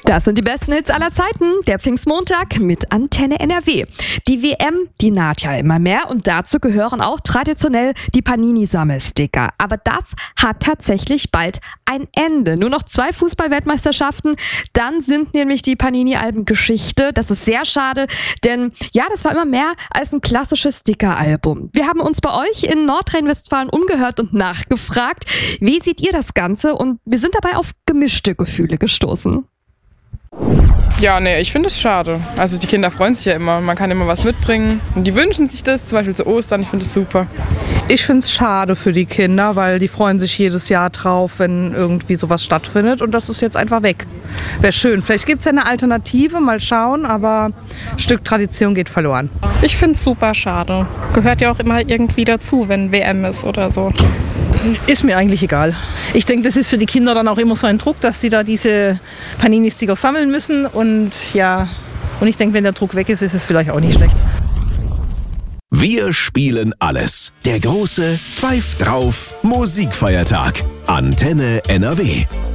Das sind die besten Hits aller Zeiten, der Pfingstmontag mit Antenne NRW. Die WM, die naht ja immer mehr und dazu gehören auch traditionell die Panini-Sammelsticker. Aber das hat tatsächlich bald ein Ende. Nur noch 2 Fußball-Weltmeisterschaften, dann sind nämlich die Panini-Alben Geschichte. Das ist sehr schade, denn ja, das war immer mehr als ein klassisches Sticker-Album. Wir haben uns bei euch in Nordrhein-Westfalen umgehört und nachgefragt, wie seht ihr das Ganze? Und wir sind dabei auf gemischte Gefühle gestoßen. Ja, nee, ich finde es schade. Also die Kinder freuen sich ja immer, man kann immer was mitbringen und die wünschen sich das, zum Beispiel zu Ostern, ich finde es super. Ich finde es schade für die Kinder, weil die freuen sich jedes Jahr drauf, wenn irgendwie sowas stattfindet und das ist jetzt einfach weg. Wäre schön, vielleicht gibt es ja eine Alternative, mal schauen, aber ein Stück Tradition geht verloren. Ich finde es super schade. Gehört ja auch immer irgendwie dazu, wenn WM ist oder so. Ist mir eigentlich egal. Ich denke, das ist für die Kinder dann auch immer so ein Druck, dass sie da diese Panini-Sticker sammeln müssen. Und ich denke, wenn der Druck weg ist, ist es vielleicht auch nicht schlecht. Wir spielen alles. Der große Pfeift drauf Musikfeiertag. Antenne NRW.